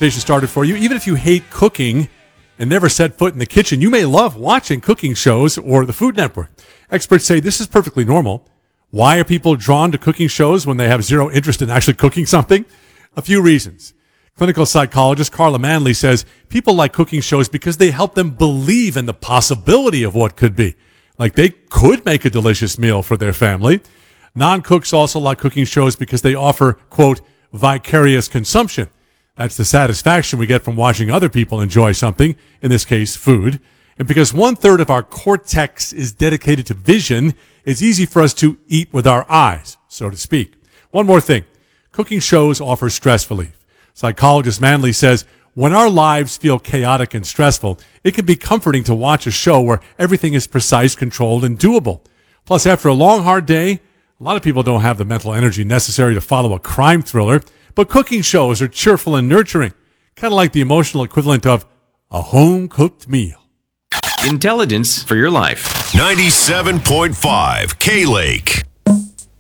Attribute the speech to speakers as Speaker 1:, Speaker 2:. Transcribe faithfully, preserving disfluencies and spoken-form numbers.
Speaker 1: conversation started for you. Even if you hate cooking and never set foot in the kitchen, you may love watching cooking shows or the Food Network. Experts say this is perfectly normal. Why are people drawn to cooking shows when they have zero interest in actually cooking something? A few reasons. Clinical psychologist Carla Manley says people like cooking shows because they help them believe in the possibility of what could be. Like they could make a delicious meal for their family. Non-cooks also like cooking shows because they offer, quote, vicarious consumption. That's the satisfaction we get from watching other people enjoy something, in this case, food. And because one-third of our cortex is dedicated to vision, it's easy for us to eat with our eyes, so to speak. One more thing. Cooking shows offer stress relief. Psychologist Manley says, when our lives feel chaotic and stressful, it can be comforting to watch a show where everything is precise, controlled, and doable. Plus, after a long, hard day, a lot of people don't have the mental energy necessary to follow a crime thriller, but cooking shows are cheerful and nurturing, kind of like the emotional equivalent of a home-cooked meal.
Speaker 2: Intelligence for your life.
Speaker 3: ninety-seven point five K-Lake.